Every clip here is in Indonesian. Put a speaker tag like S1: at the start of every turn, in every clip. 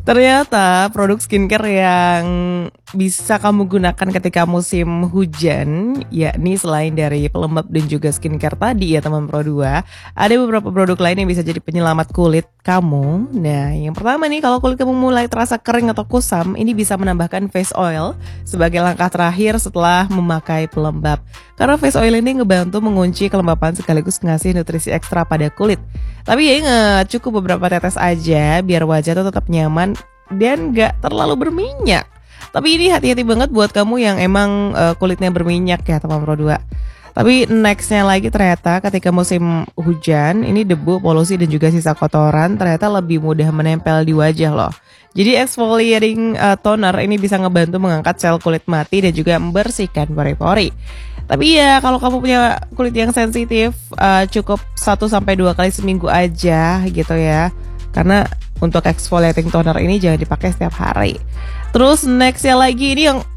S1: Ternyata produk skincare yang bisa kamu gunakan ketika musim hujan, yakni selain dari pelembab dan juga skincare tadi ya teman Pro 2, ada beberapa produk lain yang bisa jadi penyelamat kulit kamu. Nah, yang pertama nih, kalau kulit kamu mulai terasa kering atau kusam, ini bisa menambahkan face oil sebagai langkah terakhir setelah memakai pelembab. Karena face oil ini ngebantu mengunci kelembapan sekaligus ngasih nutrisi ekstra pada kulit. Tapi ya ingat, cukup beberapa tetes aja biar wajah tuh tetap nyaman dan gak terlalu berminyak. Tapi ini hati-hati banget buat kamu yang emang kulitnya berminyak ya teman Pro 2. Tapi nextnya lagi ternyata ketika musim hujan, ini debu, polusi dan juga sisa kotoran ternyata lebih mudah menempel di wajah loh. Jadi exfoliating toner ini bisa ngebantu mengangkat sel kulit mati dan juga membersihkan pori-pori. Tapi ya kalau kamu punya kulit yang sensitif, cukup 1-2 kali seminggu aja gitu ya. Karena untuk exfoliating toner ini jangan dipakai setiap hari. Terus nextnya lagi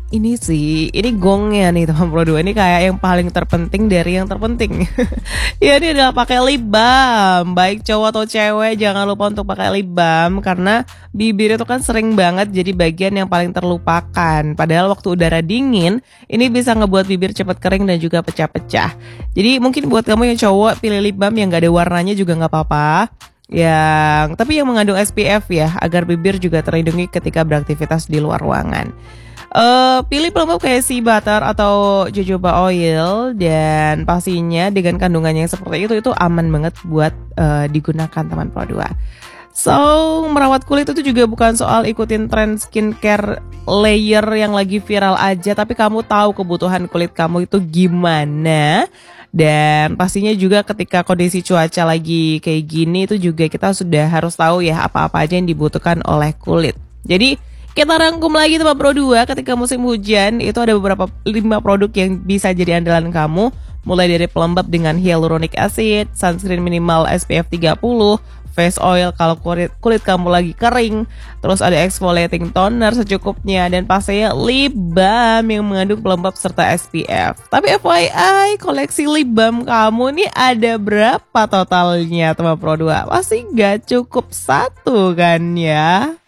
S1: ini gongnya nih teman Pro 2, ini kayak yang paling terpenting dari yang terpenting. Ya ini adalah pakai lip balm. Baik cowok atau cewek jangan lupa untuk pakai lip balm karena bibir itu kan sering banget jadi bagian yang paling terlupakan. Padahal waktu udara dingin ini bisa ngebuat bibir cepat kering dan juga pecah-pecah. Jadi mungkin buat kamu yang cowok pilih lip balm yang gak ada warnanya juga gak apa-apa. Tapi yang mengandung SPF ya agar bibir juga terlindungi ketika beraktivitas di luar ruangan. Pilih pelembab kayak sea butter atau jojoba oil dan pastinya dengan kandungannya yang seperti itu aman banget buat digunakan teman Pro 2. So, merawat kulit itu juga bukan soal ikutin tren skincare layer yang lagi viral aja, tapi kamu tahu kebutuhan kulit kamu itu gimana. Dan pastinya juga ketika kondisi cuaca lagi kayak gini itu juga kita sudah harus tahu ya apa-apa aja yang dibutuhkan oleh kulit. Jadi kita rangkum lagi teman Pro 2, ketika musim hujan itu ada beberapa 5 produk yang bisa jadi andalan kamu. Mulai dari pelembab dengan hyaluronic acid, sunscreen minimal SPF 30, face oil kalau kulit kamu lagi kering, terus ada exfoliating toner secukupnya, dan pastinya lip balm yang mengandung pelembab serta SPF. Tapi FYI, koleksi lip balm kamu nih ada berapa totalnya teman Pro 2? Pasti gak cukup satu kan ya?